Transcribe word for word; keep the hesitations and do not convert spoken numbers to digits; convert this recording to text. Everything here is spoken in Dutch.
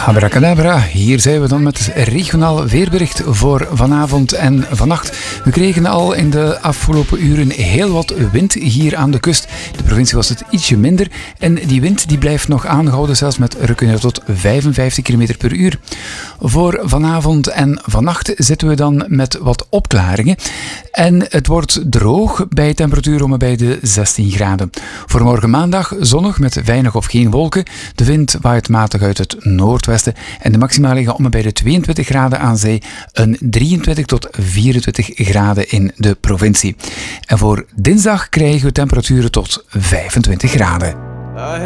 Abracadabra, hier zijn we dan met het regionaal weerbericht voor vanavond en vannacht. We kregen al in de afgelopen uren heel wat wind hier aan de kust. De provincie was het ietsje minder en die wind die blijft nog aangehouden, zelfs met rukken tot vijfenvijftig kilometer per uur. Voor vanavond en vannacht zitten we dan met wat opklaringen en het wordt droog bij temperatuur om bij de zestien graden. Voor morgen maandag zonnig met weinig of geen wolken. De wind waait matig uit het noordwesten en de maxima liggen om bij de tweeëntwintig graden aan zee en drieëntwintig tot vierentwintig graden in de provincie. En voor dinsdag krijgen we temperaturen tot vijfentwintig graden.